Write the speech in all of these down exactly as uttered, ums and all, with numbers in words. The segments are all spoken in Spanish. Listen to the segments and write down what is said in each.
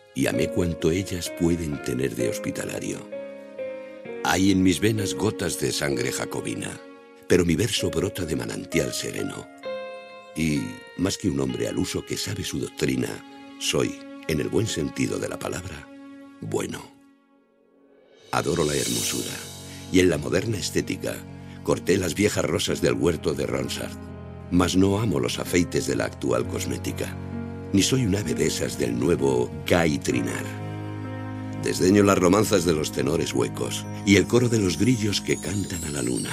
y amé cuanto ellas pueden tener de hospitalario. Hay en mis venas gotas de sangre jacobina, pero mi verso brota de manantial sereno. Y, más que un hombre al uso que sabe su doctrina, soy, en el buen sentido de la palabra, bueno. Adoro la hermosura, y en la moderna estética corté las viejas rosas del huerto de Ronsard, mas no amo los afeites de la actual cosmética, ni soy un ave de esas del nuevo Guy Trinar. Desdeño las romanzas de los tenores huecos y el coro de los grillos que cantan a la luna.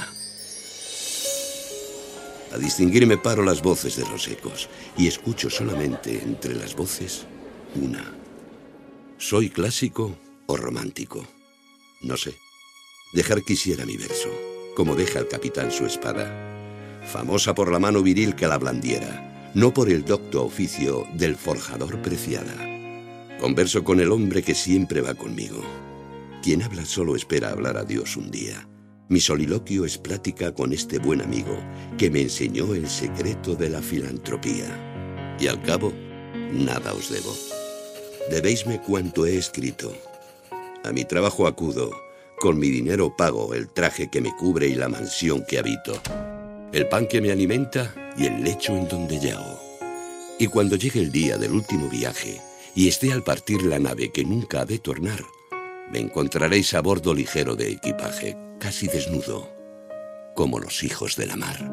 A distinguir me paro las voces de los ecos y escucho solamente entre las voces una. ¿Soy clásico o romántico? No sé. Dejar quisiera mi verso, como deja el capitán su espada, famosa por la mano viril que la blandiera, no por el docto oficio del forjador preciada. Converso con el hombre que siempre va conmigo. Quien habla solo espera hablar a Dios un día. Mi soliloquio es plática con este buen amigo que me enseñó el secreto de la filantropía. Y al cabo, nada os debo. Debéisme cuanto he escrito. A mi trabajo acudo, con mi dinero pago el traje que me cubre y la mansión que habito, el pan que me alimenta y el lecho en donde yago. Y cuando llegue el día del último viaje y esté al partir la nave que nunca ha de tornar, me encontraréis a bordo ligero de equipaje, casi desnudo, como los hijos de la mar.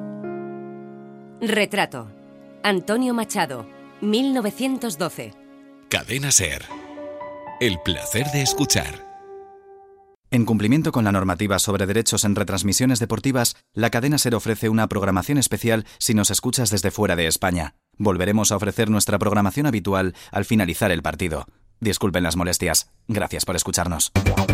Retrato. Antonio Machado, mil novecientos doce. Cadena SER. El placer de escuchar. En cumplimiento con la normativa sobre derechos en retransmisiones deportivas, la cadena SER ofrece una programación especial si nos escuchas desde fuera de España. Volveremos a ofrecer nuestra programación habitual al finalizar el partido. Disculpen las molestias. Gracias por escucharnos.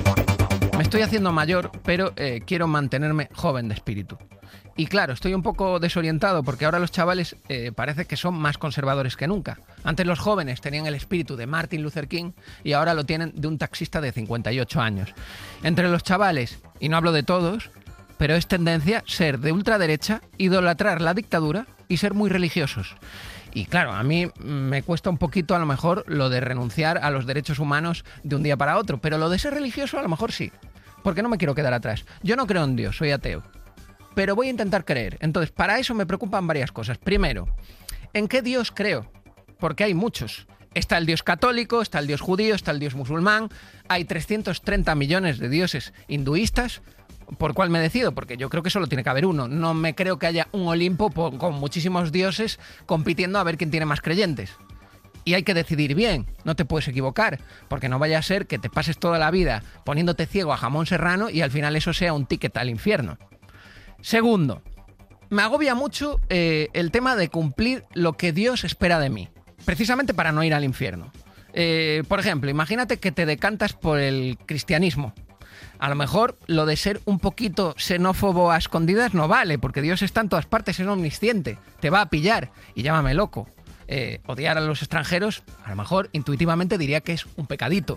Me estoy haciendo mayor, pero eh, quiero mantenerme joven de espíritu. Y claro, estoy un poco desorientado porque ahora los chavales eh, parece que son más conservadores que nunca. Antes los jóvenes tenían el espíritu de Martin Luther King y ahora lo tienen de un taxista de cincuenta y ocho años. Entre los chavales, y no hablo de todos, pero es tendencia ser de ultraderecha, idolatrar la dictadura y ser muy religiosos. Y claro, a mí me cuesta un poquito a lo mejor lo de renunciar a los derechos humanos de un día para otro, pero lo de ser religioso a lo mejor sí, porque no me quiero quedar atrás. Yo no creo en Dios, soy ateo, pero voy a intentar creer. Entonces, para eso me preocupan varias cosas. Primero, ¿en qué Dios creo? Porque hay muchos. Está el Dios católico, está el Dios judío, está el Dios musulmán, hay trescientos treinta millones de dioses hinduistas. ¿Por cuál me decido? Porque yo creo que solo tiene que haber uno. No me creo que haya un Olimpo con muchísimos dioses compitiendo a ver quién tiene más creyentes. Y hay que decidir bien, no te puedes equivocar, porque no vaya a ser que te pases toda la vida poniéndote ciego a jamón serrano y al final eso sea un ticket al infierno. Segundo, me agobia mucho eh, el tema de cumplir lo que Dios espera de mí, precisamente para no ir al infierno. Eh, por ejemplo, imagínate que te decantas por el cristianismo. A lo mejor lo de ser un poquito xenófobo a escondidas no vale, porque Dios está en todas partes, es omnisciente, te va a pillar, y llámame loco. Eh, odiar a los extranjeros, a lo mejor intuitivamente diría que es un pecadito.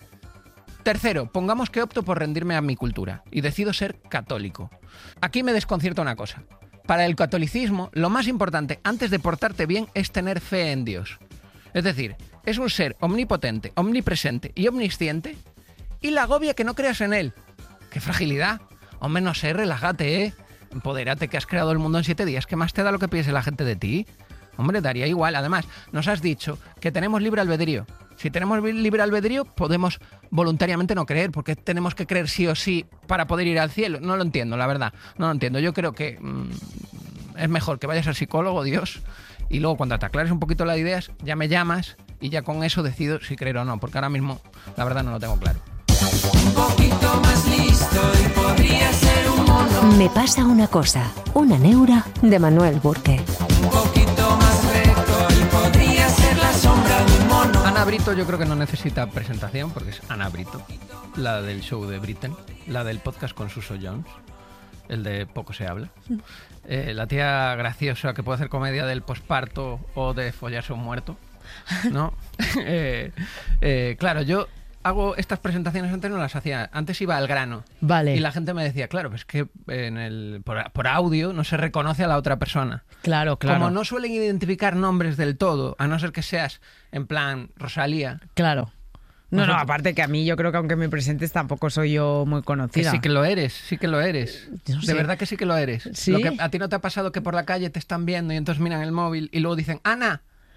Tercero, pongamos que opto por rendirme a mi cultura y decido ser católico. Aquí me desconcierta una cosa. Para el catolicismo, lo más importante antes de portarte bien es tener fe en Dios. Es decir, es un ser omnipotente, omnipresente y omnisciente, y la agobia que no creas en él. ¡Qué fragilidad! Hombre, no sé, relájate, ¿eh? Empodérate, que has creado el mundo en siete días. ¿Qué más te da lo que piense la gente de ti? Hombre, daría igual. Además, nos has dicho que tenemos libre albedrío. Si tenemos libre albedrío, podemos voluntariamente no creer, porque tenemos que creer sí o sí para poder ir al cielo. No lo entiendo, la verdad. No lo entiendo. Yo creo que mmm, es mejor que vayas al psicólogo, Dios, y luego cuando te aclares un poquito las ideas, ya me llamas y ya con eso decido si creer o no, porque ahora mismo, la verdad, no lo tengo claro. Un poquito más listo y podría ser un mono. Me pasa una cosa, una neura de Manuel Burke. Un poquito más recto y podría ser la sombra de un mono. Ana Brito yo creo que no necesita presentación porque es Ana Brito, la del show de Britain, la del podcast con Suso Jones, el de Poco se habla. Eh, la tía graciosa que puede hacer comedia del posparto o de follarse a un muerto, ¿no? eh, eh, claro, yo hago estas presentaciones, antes no las hacía, antes iba al grano. Vale. Y la gente me decía, claro, pues que en el, por, por audio no se reconoce a la otra persona. Claro, claro. Como no suelen identificar nombres del todo, a no ser que seas en plan Rosalía. Claro. No, no, Nosotros- aparte que a mí yo creo que aunque me presentes tampoco soy yo muy Que conocida. sí que lo eres, sí que lo eres. Yo no De sé. verdad que sí que lo eres. ¿Sí? Lo que, ¿A ti no te ha pasado que por la calle te están viendo y entonces miran el móvil y luego dicen, Ana?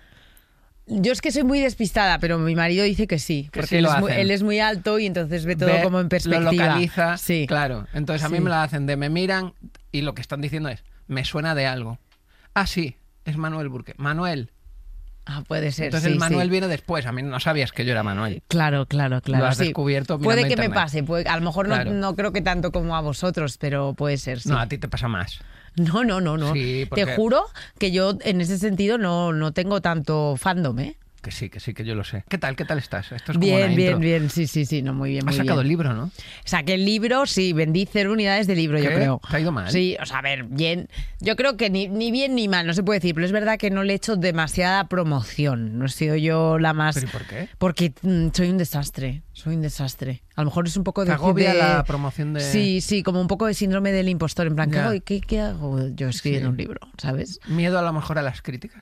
Yo es que soy muy despistada, pero mi marido dice que sí, Que porque sí él, lo es muy, hacen. él es muy alto y entonces ve todo Ve, como en perspectiva. Lo localiza, Sí. claro. Entonces a mí Sí. me la hacen de me miran y lo que están diciendo es, me suena de algo. Ah, sí, es Manuel Burke. Manuel. Ah, puede ser. Entonces sí, el Manuel sí. viene después. A mí no sabías que yo era Manuel. Claro, claro, claro. Lo has sí. descubierto Puede mirando que me internet. pase, puede- a lo mejor no, Claro. no creo que tanto como a vosotros, pero puede ser, sí. No, a ti te pasa más. No, no, no, no. Sí, porque- Te juro que yo en ese sentido no, no tengo tanto fandom, ¿eh? Que sí, que sí, que yo lo sé. ¿Qué tal? ¿Qué tal estás? Esto es como Bien, una bien, intro. bien, sí, sí, sí, no, muy bien, muy Has sacado bien. el libro, ¿no? Saqué el libro, sí, vendí cero unidades de libro, yo ¿Qué? creo. ¿Te ha ido mal? Sí, o sea, a ver, bien. Yo creo que ni, ni bien ni mal, no se puede decir, pero es verdad que no le he hecho demasiada promoción. No he sido yo la más... ¿Pero y por qué? Porque mm, soy un desastre, soy un desastre. A lo mejor es un poco de... ¿Te agobia de- la promoción de...? Sí, sí, como un poco de síndrome del impostor, en plan, ¿qué, Ya. hago? ¿Qué, qué hago yo escribiendo Sí. un libro? ¿Sabes? ¿Miedo a lo mejor a las críticas?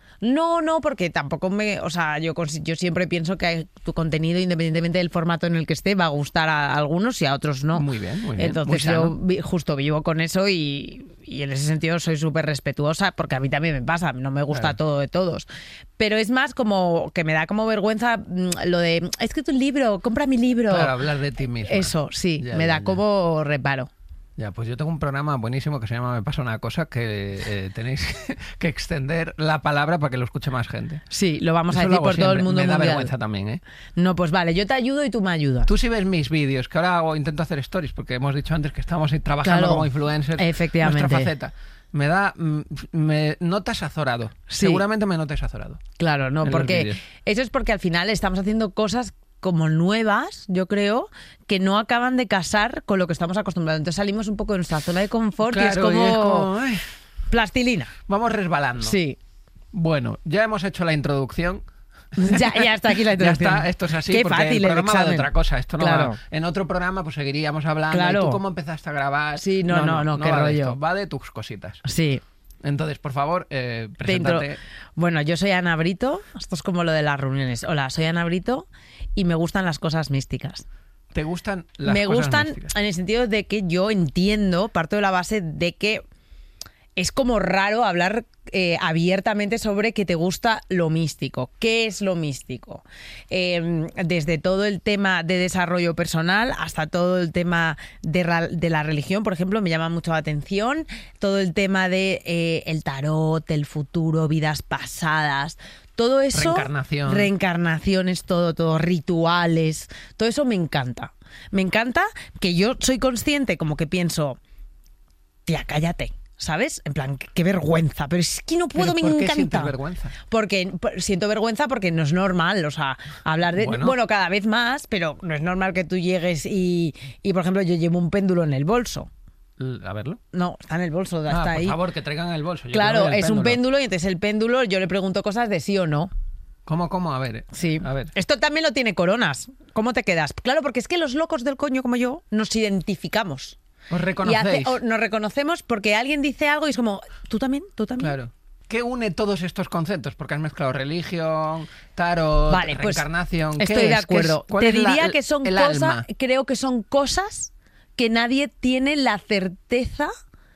No, no, porque tampoco me... O sea, yo, cons- yo siempre pienso que tu contenido, independientemente del formato en el que esté, va a gustar a algunos y a otros no. Muy bien, muy bien. Entonces Muy sano. yo vi- justo vivo con eso y, y en ese sentido soy súper respetuosa porque a mí también me pasa, no me gusta Claro. todo de todos. Pero es más como que me da como vergüenza mm, lo de, he escrito un libro, compra mi libro. Claro, hablar de ti mismo. Eso, sí, Ya, me ya, da ya. como reparo. Ya, pues yo tengo un programa buenísimo que se llama Me pasa una cosa que eh, tenéis que extender la palabra para que lo escuche más gente. Sí, lo vamos a Eso lo decir hago por todo el siempre. mundo Me da mundial. vergüenza también, ¿eh? No, pues vale, yo te ayudo y tú me ayudas. Tú sí ves mis vídeos, que ahora hago, intento hacer stories, porque hemos dicho antes que estamos ahí trabajando Claro, como influencers. efectivamente. Nuestra faceta. Me da... mm, Me notas azorado. Sí. Seguramente me notes azorado. Claro, no, en los porque vídeos. eso es porque al final estamos haciendo cosas como nuevas, yo creo, que no acaban de casar con lo que estamos acostumbrados. Entonces salimos un poco de nuestra zona de confort y es Claro, como, y es como, ay, plastilina. vamos resbalando. Sí. Bueno, ya hemos hecho la introducción. Ya, ya está aquí la Ya introducción. está, esto es así, Qué porque fácil el programa va de examen. otra cosa. Esto no Claro. va- en otro programa pues seguiríamos hablando. Claro. ¿Y tú cómo empezaste a grabar? Sí, no, no, no, qué va de rollo. esto, va de tus cositas. Sí. Entonces, por favor, eh, Te intro- preséntate. Bueno, yo soy Ana Brito. Esto es como lo de las reuniones. Hola, soy Ana Brito y me gustan las cosas místicas. ¿Te gustan las me cosas gustan místicas? en el sentido de que yo entiendo, parto de la base de que es como raro hablar eh, abiertamente sobre que te gusta lo místico. ¿Qué es lo místico? Eh, desde todo el tema de desarrollo personal hasta todo el tema de, ra- de la religión, por ejemplo, me llama mucho la atención. Todo el tema de eh, el tarot, el futuro, vidas pasadas. Todo eso. Reencarnación. Reencarnaciones, todo, todo, rituales. Todo eso me encanta. Me encanta que yo soy consciente, como que pienso, tía, cállate. ¿Sabes? En plan, qué vergüenza. Pero es que no puedo, ¿Pero me por qué encanta. sientes vergüenza? Porque por- siento vergüenza porque no es normal, o sea, hablar de... Bueno. Bueno, cada vez más, pero no es normal que tú llegues y, y, por ejemplo, yo llevo un péndulo en el bolso. L- A verlo. No, está en el bolso, Ah, está por ahí. favor, que traigan el bolso. Yo Claro, quiero ver el es un péndulo y entonces el péndulo yo le pregunto cosas de sí o no. ¿Cómo, cómo? A ver. eh. Sí. A ver. Esto también lo tiene Coronas. ¿Cómo te quedas? Claro, porque es que los locos del coño como yo nos identificamos. ¿Os Y reconocéis? hace- o- nos reconocemos porque alguien dice algo y es como, ¿tú también? ¿Tú también? Claro. ¿Qué une todos estos conceptos? Porque has mezclado religión, tarot, Vale, pues reencarnación. ¿Qué estoy de es? ¿Qué es? acuerdo. ¿Cuál Te es la- diría que son el cosas, alma? creo que son cosas que nadie tiene la certeza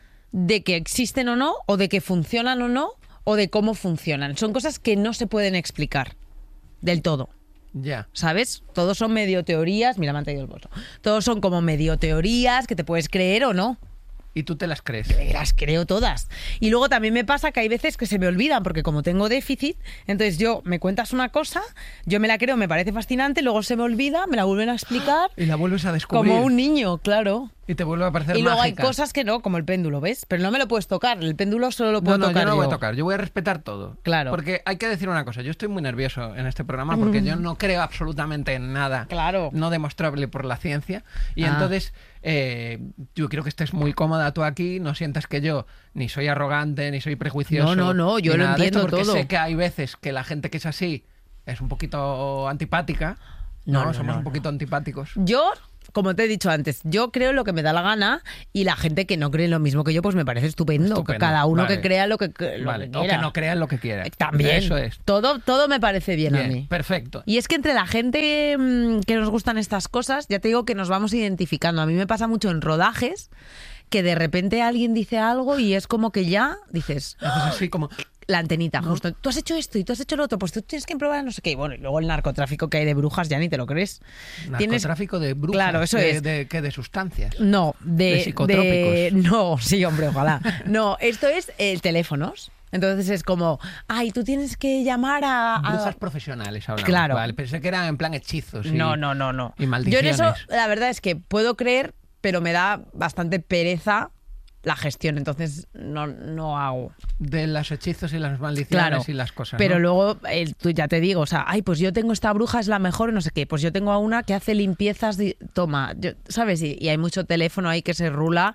de que existen o no, o de que funcionan o no, o de cómo funcionan. Son cosas que no se pueden explicar del todo. Ya. ¿Sabes? Todos son medio teorías. Mira, me han traído el bolso. Todos son como medio teorías que te puedes creer o no. Y tú te las crees. Las creo todas. Y luego también me pasa que hay veces que se me olvidan, porque como tengo déficit, entonces yo me cuentas una cosa, yo me la creo, me parece fascinante, luego se me olvida, me la vuelven a explicar. Y la vuelves a descubrir. Como un niño, claro. Y te vuelve a parecer Y luego mágica. hay cosas que no, como el péndulo, ¿ves? Pero no me lo puedes tocar. El péndulo solo lo puedo No, no, tocar yo no yo. voy a tocar. Yo voy a respetar todo. Claro. Porque hay que decir una cosa. Yo estoy muy nervioso en este programa porque yo no creo absolutamente en nada Claro. no demostrable por la ciencia. Y Ah. entonces eh, yo quiero que estés muy cómoda tú aquí. No sientas que yo ni soy arrogante, ni soy prejuicioso. No, no, no, yo ni lo nada de esto, entiendo porque todo. sé que hay veces que la gente que es así es un poquito antipática. No, No, no, somos no, un poquito antipáticos. Yo, como te he dicho antes, yo creo lo que me da la gana y la gente que no cree lo mismo que yo, pues me parece estupendo. Estupendo. Que cada uno Vale. que crea lo que, lo Vale. que O quiera. que no crean lo que quiera. También. Eso es. Todo, todo me parece bien, Bien, a mí. perfecto. Y es que entre la gente mmm, que nos gustan estas cosas, ya te digo que nos vamos identificando. A mí me pasa mucho en rodajes que de repente alguien dice algo y es como que ya dices... Haces así como... La antenita, justo. Tú has hecho esto y tú has hecho lo otro, pues tú tienes que probar no sé qué. Y bueno, y luego el narcotráfico que hay de brujas ya ni te lo crees. Tienes- Narcotráfico de brujas. Claro, eso de, es. De, ¿qué? De sustancias. No, de, De psicotrópicos. de- no, sí, hombre, ojalá. No, esto es eh, teléfonos. Entonces es como, ay, tú tienes que llamar a... a- Brujas profesionales hablamos. Claro. Vale, pensé que eran en plan hechizos. Y, No, no, no, no. Y Yo maldiciones. en eso, la verdad es que puedo creer, pero me da bastante pereza la gestión, entonces no, no hago. De los hechizos y las maldiciones Claro, y las cosas. pero ¿no? luego eh, tú ya te digo, o sea, ay, pues yo tengo esta bruja, es la mejor, y no sé qué, pues yo tengo a una que hace limpiezas, de, toma, yo- ¿sabes? Y, y hay mucho teléfono ahí que se rula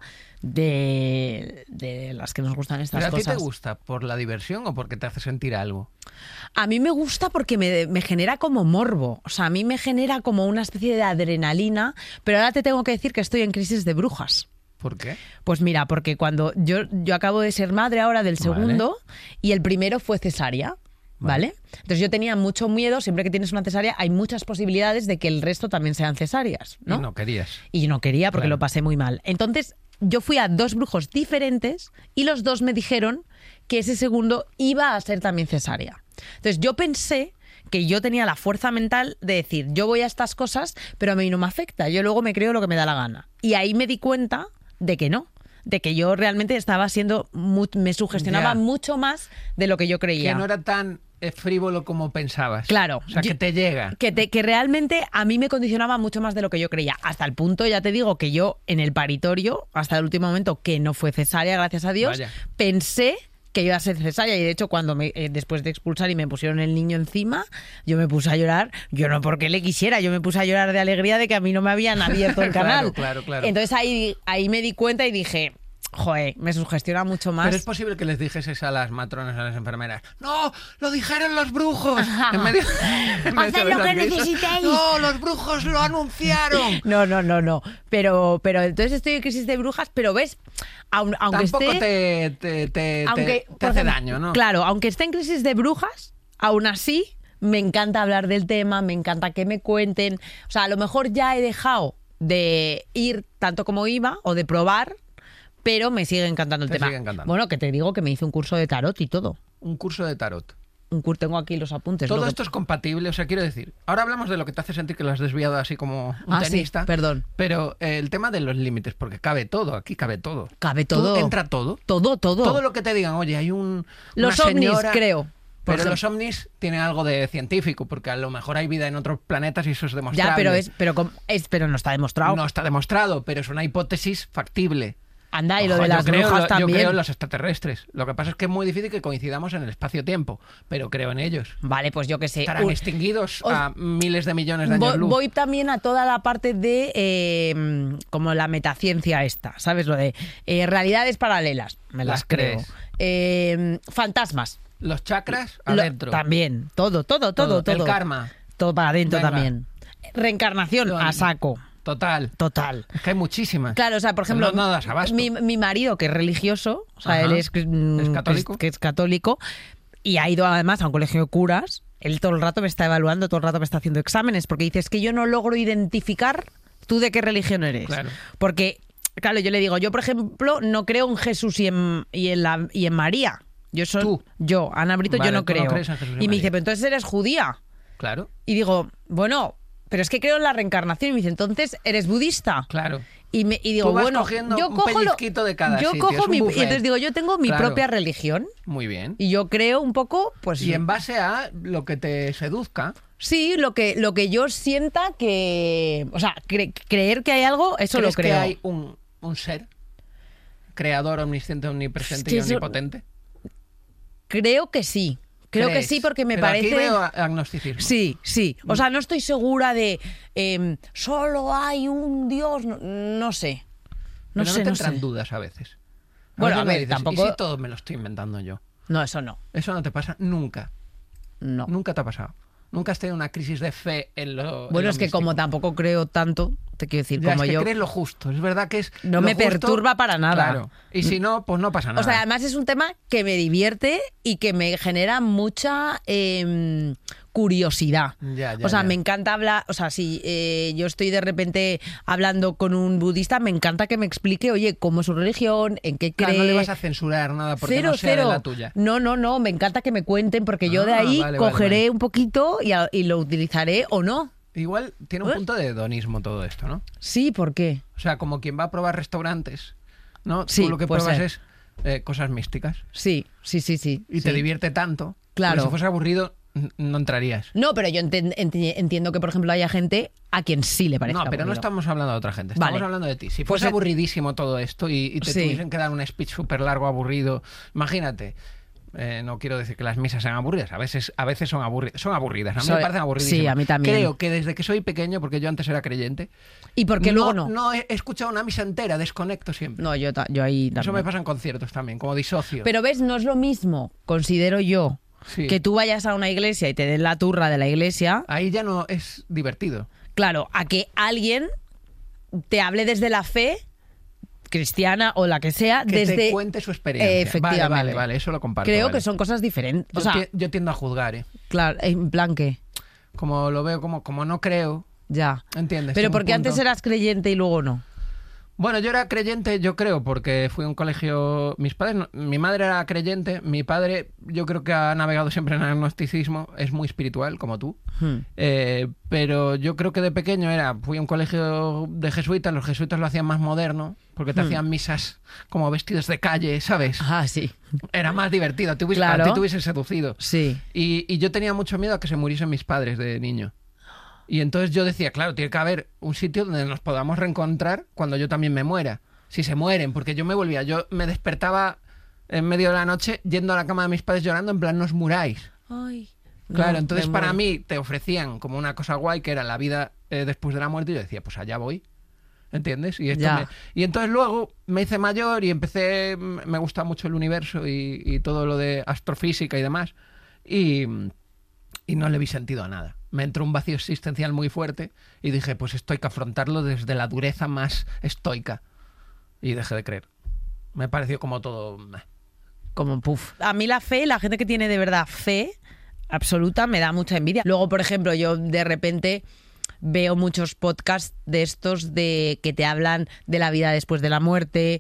de, de las que nos gustan estas ¿Pero a ti cosas. te gusta por la diversión o porque te hace sentir algo? A mí me gusta porque me, me genera como morbo, o sea, a mí me genera como una especie de adrenalina, pero ahora te tengo que decir que estoy en crisis de brujas. ¿Por qué? Pues mira, porque cuando yo, yo acabo de ser madre ahora del segundo Vale. y el primero fue cesárea, ¿vale? Entonces yo tenía mucho miedo, siempre que tienes una cesárea hay muchas posibilidades de que el resto también sean cesáreas, ¿no? Y no querías. Y yo no quería porque Claro. lo pasé muy mal. Entonces yo fui a dos brujos diferentes y los dos me dijeron que ese segundo iba a ser también cesárea. Entonces yo pensé que yo tenía la fuerza mental de decir, yo voy a estas cosas, pero a mí no me afecta, yo luego me creo lo que me da la gana. Y ahí me di cuenta de que no, de que yo realmente estaba siendo, mu- me sugestionaba Ya. mucho más de lo que yo creía. Que no era tan eh, frívolo como pensabas. Claro. O sea, Yo- que te llega. Que, te- que realmente a mí me condicionaba mucho más de lo que yo creía. Hasta el punto, ya te digo, que yo en el paritorio, hasta el último momento, que no fue cesárea, gracias a Dios, Vaya. pensé que iba a ser cesárea. Y de hecho, cuando me, eh, después de expulsar y me pusieron el niño encima, yo me puse a llorar. Yo no porque le quisiera, yo me puse a llorar de alegría de que a mí no me habían abierto el Claro, canal. claro, claro. Entonces ahí, ahí me di cuenta y dije, joder, me sugestiona mucho más. Pero es posible que les dijeses a las matronas, a las enfermeras, ¡no! ¡Lo dijeron los brujos! En medio- en medio Haced de lo las que risas. necesitéis. ¡No! ¡Los brujos lo anunciaron! No, no, no, no. Pero, pero entonces estoy en crisis de brujas, pero ves, aun- aunque Tampoco esté... te, te, te, aunque, te, te por hace ejemplo, daño, ¿no? Claro, aunque esté en crisis de brujas, aún así me encanta hablar del tema, me encanta que me cuenten. O sea, a lo mejor ya he dejado de ir tanto como iba o de probar, pero me sigue encantando el Te tema. sigue encantando. Bueno, que te digo que me hice un curso de tarot y todo. Un curso de tarot. Un curso, tengo aquí los apuntes. Todo lo que- esto es compatible, o sea, quiero decir, ahora hablamos de lo que te hace sentir que lo has desviado así como un Ah, sí, tenista. perdón. Pero eh, el tema de los límites, porque cabe todo, aquí cabe todo. Cabe Tú todo. entra todo. Todo, todo. Todo lo que te digan, oye, hay un. Los una ovnis, señora- creo. por Pero ejemplo. los ovnis tienen algo de científico, porque a lo mejor hay vida en otros planetas y eso es demostrable. Ya, pero es, pero, com- es, pero no está demostrado. No está demostrado, pero es una hipótesis factible. Anda, y lo Ojo, de yo las creo, brujas Yo también. creo en los extraterrestres. Lo que pasa es que es muy difícil que coincidamos en el espacio-tiempo, pero creo en ellos. Vale, pues yo qué sé. Estarán Un- extinguidos os- a miles de millones de años Voy, luz. voy también a toda la parte de eh, como la metaciencia esta, ¿sabes? Lo de eh, realidades paralelas, me las, Las creo. crees. Eh, fantasmas, Los chakras lo- adentro. también, todo, todo, todo, todo. El karma. Todo para adentro Venga. también. Reencarnación, Lo- a saco, Total. total. Es que hay muchísimas. Claro, o sea, por ejemplo, No, no das abasto. mi, mi marido, que es religioso, o sea, Ajá. él es, mm, ¿Es católico? Que es, que es católico, y ha ido además a un colegio de curas, él todo el rato me está evaluando, todo el rato me está haciendo exámenes, porque dice, es que yo no logro identificar tú de qué religión eres. Claro. Porque, claro, yo le digo, yo, por ejemplo, no creo en Jesús y en, y en, la, y en María. Yo soy, Tú. yo, Ana Brito, Vale, yo no tú no creo. crees en Jesús y y me María. dice, pero entonces eres judía. Claro, Y digo, bueno, pero es que creo en la reencarnación. Y me dice, entonces eres budista. claro. Y, me, y digo, Tú vas bueno, cogiendo yo un cojo lo- pellizquito de cada yo sitio, es cojo un mi, y buffet. entonces digo, yo tengo mi Claro. propia religión Muy bien. y yo creo un poco, pues Y en base a lo que te seduzca, sí, lo que lo que yo sienta que, o sea, cre- creer que hay algo, eso lo ¿crees creo. que hay un, un ser creador, omnisciente, omnipresente Es que y eso- omnipotente? Creo que sí. Creo que ¿Crees? sí porque me Pero parece. Aquí veo a- agnosticismo. Sí, sí. O sea, no estoy segura de em, solo hay un Dios, no, no sé. No Pero sé, no te no entran sé. dudas a veces. Bueno, veces a me ver, dices, tampoco- ¿y si todo me lo estoy inventando yo? No, eso no. Eso no te pasa nunca. No. Nunca te ha pasado. Nunca has tenido una crisis de fe en lo Bueno, en lo es que místico. como tampoco creo tanto, te quiero decir, Ya, como es que yo... crees lo justo. Es verdad que es No lo me justo, perturba para nada. Claro. Y si no, pues no pasa nada. O sea, además es un tema que me divierte y que me genera mucha eh, curiosidad. Ya, ya, o sea, ya. me encanta hablar, o sea, si eh, yo estoy de repente hablando con un budista, me encanta que me explique, oye, cómo es su religión, en qué cree. Claro, no le vas a censurar nada porque Cero, no sea cero. de la tuya. No, no, no, me encanta que me cuenten porque yo de Ah, ahí vale, vale, cogeré vale. un poquito y, a- y lo utilizaré o no. Igual tiene un ¿Eh? punto de hedonismo todo esto, ¿no? Sí, ¿por qué? O sea, como quien va a probar restaurantes, ¿no? Sí, Tú lo que puede pruebas ser. es eh, cosas místicas Sí, sí, sí, sí. y sí. te divierte tanto. Claro. Que si fuese aburrido, n- no entrarías. No, pero yo enten- enti- entiendo que, por ejemplo, haya gente a quien sí le parece No, pero no aburrido. estamos hablando de otra gente, estamos Vale. hablando de ti. Si Pues fuese eh, aburridísimo todo esto y, y te Sí. tuviesen que dar un speech súper largo, aburrido, imagínate. eh, no quiero decir que las misas sean aburridas, a veces, a veces son aburridas. Son aburridas, a mí Soy- me parecen aburridísimas. sí, a mí también. Creo que desde que soy pequeño, porque yo antes era creyente, ¿Y por qué luego no? no he he escuchado una misa entera, desconecto siempre. No, yo, ta- yo ahí Eso también. me pasa en conciertos también, como disocio. Pero ves, no es lo mismo, considero yo, Sí. que tú vayas a una iglesia y te den la turra de la iglesia, Ahí ya no es divertido. claro, a que alguien te hable desde la fe cristiana o la que sea, Que desde... te cuente su experiencia. Eh, efectivamente. Vale, vale, vale, eso lo comparto. Creo vale. que son cosas diferentes. Yo, O sea, ti- yo tiendo a juzgar, ¿eh? claro, en plan que... Como lo veo, como, como no creo, Ya. ¿entiendes? Pero Tengo un porque antes punto. eras creyente y luego no. Bueno, yo era creyente, yo creo, porque fui a un colegio... Mis padres, no- mi madre era creyente, mi padre yo creo que ha navegado siempre en el agnosticismo, es muy espiritual, como tú. Hmm. Eh, pero yo creo que de pequeño era, fui a un colegio de jesuitas, los jesuitas lo hacían más moderno, porque te Hmm. hacían misas como vestidos de calle, ¿sabes? Ah, sí. Era más divertido, te hubiese, Claro. a ti te hubiesen seducido. Sí. Y, y yo tenía mucho miedo a que se muriesen mis padres de niño. Y entonces yo decía, claro, tiene que haber un sitio donde nos podamos reencontrar cuando yo también me muera. Si se mueren, porque yo me volvía, yo me despertaba en medio de la noche yendo a la cama de mis padres llorando en plan, no os muráis. Ay. Claro, No, entonces me para muero. mí te ofrecían como una cosa guay que era la vida eh, después de la muerte y yo decía, pues allá voy. ¿Entiendes? Y, esto Ya. me- y entonces luego me hice mayor y empecé, me gusta mucho el universo y, y todo lo de astrofísica y demás. Y, y no le vi sentido a nada. Me entró un vacío existencial muy fuerte y dije, pues esto hay que afrontarlo desde la dureza más estoica. Y dejé de creer. Me pareció como todo... meh. Como puff. A mí la fe, la gente que tiene de verdad fe absoluta me da mucha envidia. Luego, por ejemplo, yo de repente veo muchos podcasts de estos de que te hablan de la vida después de la muerte,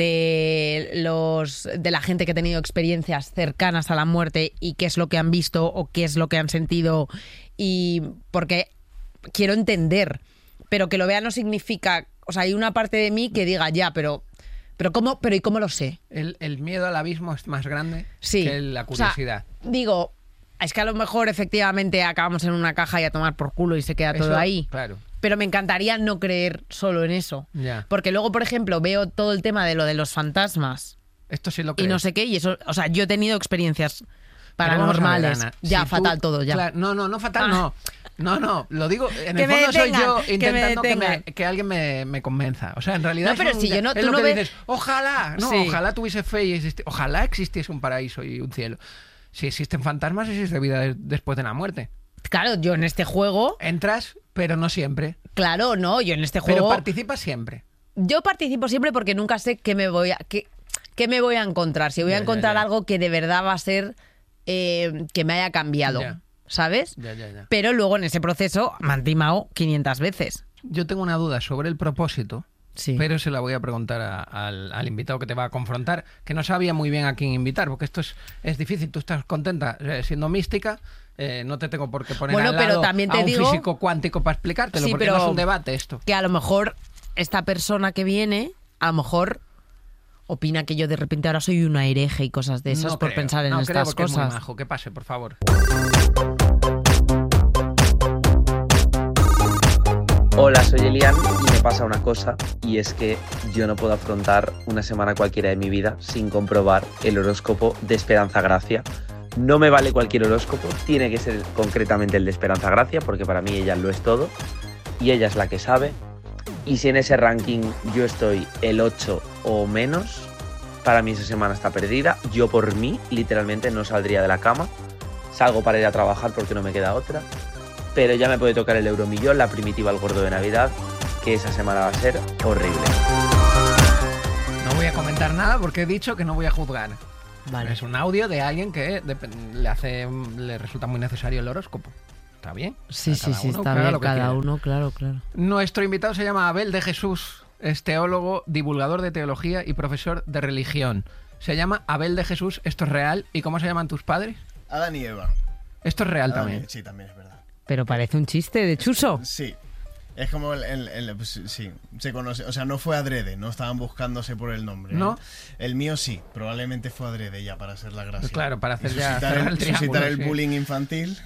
de los de la gente que ha tenido experiencias cercanas a la muerte y qué es lo que han visto o qué es lo que han sentido, y porque quiero entender, pero que lo vea no significa, o sea, hay una parte de mí que diga ya, pero pero cómo, pero ¿y cómo lo sé? El, el miedo al abismo es más grande Sí. que la O sea, curiosidad. digo, es que a lo mejor efectivamente acabamos en una caja y a tomar por culo y se queda todo Eso, ahí. Claro. Pero me encantaría no creer solo en eso. Ya. Porque luego, por ejemplo, veo todo el tema de lo de los fantasmas Esto sí lo y creo. no sé qué, y eso, o sea, yo he tenido experiencias Pero vamos a ver, paranormales. Ana, Ya, si tú- fatal todo, ya. Claro, no, no, no fatal, Ah. no. No, no, lo digo, en Que el me fondo soy detengan, yo que me intentando que, me- detengan. que alguien me, me convenza. O sea, en realidad No, pero es un- si yo no- es tú lo no que ves- dices, ojalá, no, Sí. ojalá tuviese fe y existi- ojalá existiese un paraíso y un cielo. Si existen fantasmas, existe vida de- después de la muerte. Claro, yo en este juego, Entras, pero no siempre. claro, no, yo en este Pero juego, participas siempre. yo participo siempre porque nunca sé qué me voy a, qué, qué me voy a encontrar. Si voy Ya, a ya, encontrar ya. algo que de verdad va a ser eh, que me haya cambiado, Ya. ¿sabes? Ya, ya, ya. Pero luego en ese proceso me han timado quinientas veces. Yo tengo una duda sobre el propósito. Sí. Pero se la voy a preguntar a- al, al invitado que te va a confrontar, que no sabía muy bien a quién invitar, porque esto es, es difícil. Tú estás contenta eh, siendo mística, eh, no te tengo por qué poner Bueno, al pero lado también te a un digo- físico cuántico para explicártelo, Sí, porque pero- no es un debate esto. Que a lo mejor esta persona que viene, a lo mejor opina que yo de repente ahora soy una hereje y cosas de esas No por creo, pensar en no creo estas porque es muy cosas. majo. Que pase, por favor. Hola, soy Elian y me pasa una cosa, y es que yo no puedo afrontar una semana cualquiera de mi vida sin comprobar el horóscopo de Esperanza Gracia. No me vale cualquier horóscopo, tiene que ser concretamente el de Esperanza Gracia, porque para mí ella lo es todo y ella es la que sabe. Y si en ese ranking yo estoy el ocho o menos, para mí esa semana está perdida. Yo por mí literalmente no saldría de la cama salgo para ir a trabajar porque no me queda otra, pero ya me puede tocar el euromillón, la primitiva al gordo de Navidad, que esa semana va a ser horrible. No voy a comentar nada porque he dicho que no voy a juzgar. Vale. Es un audio de alguien que dep- le hace, le resulta muy necesario el horóscopo. ¿Está bien? Sí, O sea, sí, cada sí, uno está que haga bien, lo que cada quiera. uno, claro, claro. Nuestro invitado se llama Abel de Jesús, es teólogo, divulgador de teología y profesor de religión. Se llama Abel de Jesús, esto es real. ¿Y cómo se llaman tus padres? Adán y Eva. Esto es real Adán y- también. Sí, también es verdad. Pero parece un chiste de Chuso. Sí. Es como el, el- el- pues, sí, se conoce, o sea, no fue adrede, no estaban buscándose por el nombre. ¿eh? ¿No? El mío sí, probablemente fue adrede ya para hacer la gracia. Pues claro, para hacer Y ya suscitar cerrar el, el triángulo, suscitar el sí. bullying infantil.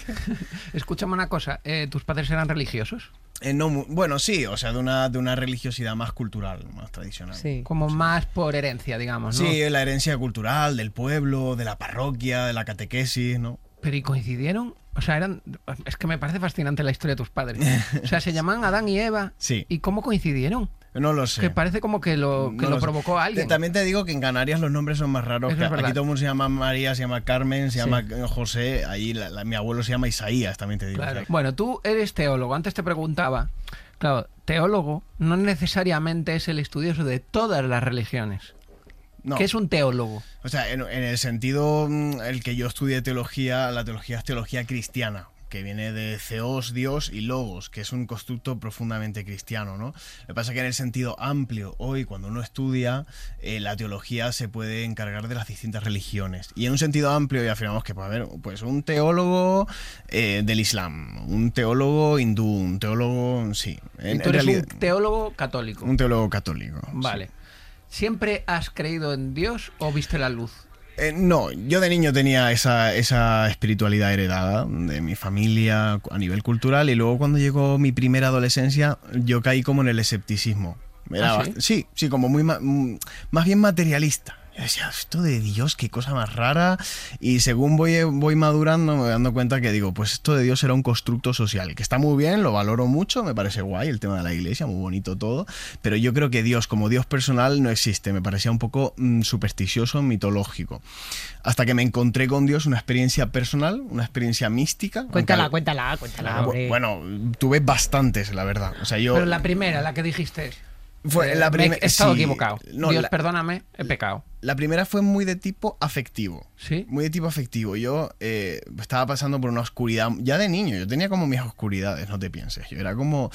Escúchame una cosa, eh, ¿tus padres eran religiosos? Eh, no, mu- bueno, sí, o sea, de una, de una religiosidad más cultural, más tradicional. Sí. Como más por herencia, digamos, ¿no? Sí, la herencia cultural del pueblo, de la parroquia, de la catequesis, ¿no? Pero ¿y coincidieron? O sea, eran... Es que me parece fascinante la historia de tus padres. O sea, se llaman Adán y Eva. Sí. ¿Y cómo coincidieron? No lo sé. Que parece como que lo, que No lo sé. provocó a alguien. Te- También te digo que en Canarias los nombres son más raros. Eso Que es verdad. aquí todo el mundo se llama María, se llama Carmen, se Sí. llama José. Ahí la- la- mi abuelo se llama Isaías, también te digo. Claro. O sea, Bueno, tú eres teólogo. Antes te preguntaba. Claro, teólogo no necesariamente es el estudioso de todas las religiones. no. ¿Qué es un teólogo? O sea, en, en el sentido mm, el que yo estudié teología, la teología es teología cristiana, que viene de Theos, Dios, y Logos, que es un constructo profundamente cristiano, ¿no? Lo que pasa es que en el sentido amplio, hoy, cuando uno estudia, eh, la teología se puede encargar de las distintas religiones. Y en un sentido amplio, ya afirmamos que puede haber pues, un teólogo eh, del Islam, un teólogo hindú, un teólogo, sí. En, Y tú en eres realidad, un teólogo católico. un teólogo católico. Vale. sí. ¿Siempre has creído en Dios o viste la luz? Eh, no, yo de niño tenía esa, esa espiritualidad heredada de mi familia a nivel cultural y luego cuando llegó mi primera adolescencia yo caí como en el escepticismo. Era ¿Ah, sí? bast- sí, sí, como muy ma- mm, más bien materialista. Yo decía, esto de Dios, qué cosa más rara. Y según voy, voy madurando me voy dando cuenta que digo, pues esto de Dios era un constructo social, que está muy bien, lo valoro mucho, me parece guay el tema de la iglesia, muy bonito todo, pero yo creo que Dios como Dios personal no existe, me parecía un poco mm, supersticioso, mitológico. Hasta que me encontré con Dios, una experiencia personal, una experiencia mística. Cuéntala, Aunque- cuéntala, cuéntala. Bu- hombre. Bueno, tuve bastantes, la verdad. O sea, yo... Pero la primera, la que dijiste. Fue eh, la me prime- he estado sí. equivocado. No, Dios, la- perdóname, he pecado. La primera fue muy de tipo afectivo. ¿Sí? Muy de tipo afectivo. Yo eh, estaba pasando por una oscuridad, ya de niño, yo tenía como mis oscuridades, no te pienses. Yo era como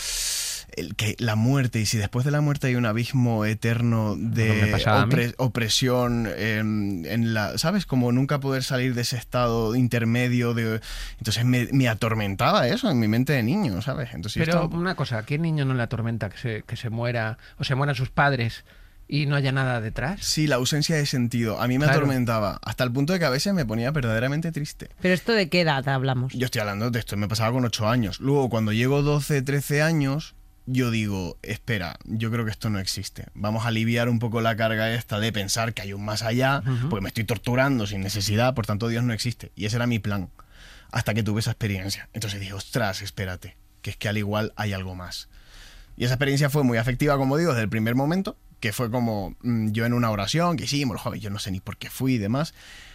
el que la muerte, y si después de la muerte hay un abismo eterno Lo que de me pasaba a mí. opre- opresión, eh, en la, ¿sabes? Como nunca poder salir de ese estado intermedio. De, entonces me, me atormentaba eso en mi mente de niño, ¿sabes? Entonces yo Pero estaba- una cosa, ¿a qué niño no le atormenta que se, que se muera o se mueran sus padres y no haya nada detrás? Sí, la ausencia de sentido. A mí me Claro. atormentaba, hasta el punto de que a veces me ponía verdaderamente triste. Pero esto de qué edad hablamos. Yo estoy hablando de esto, me pasaba con ocho años. Luego, cuando llego doce, trece años, yo digo, espera, yo creo que esto no existe. Vamos a aliviar un poco la carga esta de pensar que hay un más allá, Ujú. porque me estoy torturando sin necesidad, por tanto Dios no existe. Y ese era mi plan, hasta que tuve esa experiencia. Entonces dije, ostras, espérate, que es que al igual hay algo más. Y esa experiencia fue muy afectiva, como digo, desde el primer momento, que fue como mm, yo en una oración, que hicimos, joder, yo no sé ni por qué fui y demás,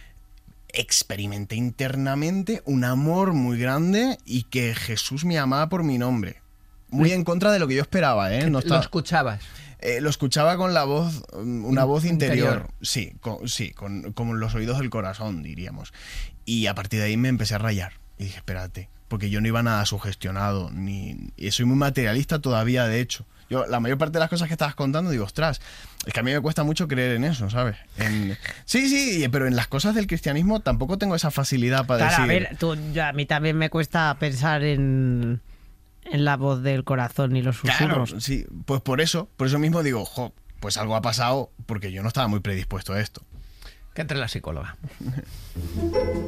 experimenté internamente un amor muy grande y que Jesús me amaba por mi nombre. Muy en contra de lo que yo esperaba, ¿eh? No Lo estaba- escuchabas. eh, lo escuchaba con la voz, mm, una In- voz interior. interior. Sí, con, sí con, con los oídos del corazón, diríamos. Y a partir de ahí me empecé a rayar. Y dije, espérate, porque yo no iba nada sugestionado, ni y soy muy materialista todavía, de hecho. Yo, la mayor parte de las cosas que estabas contando, digo, ostras, es que a mí me cuesta mucho creer en eso, ¿sabes? En- sí, sí, pero en las cosas del cristianismo tampoco tengo esa facilidad para Claro, a decir... ver, tú- yo- a mí también me cuesta pensar en, en la voz del corazón y los Claro, susurros. sí, pues por eso, por eso mismo digo, jo, pues algo ha pasado porque yo no estaba muy predispuesto a esto. Que entre la psicóloga.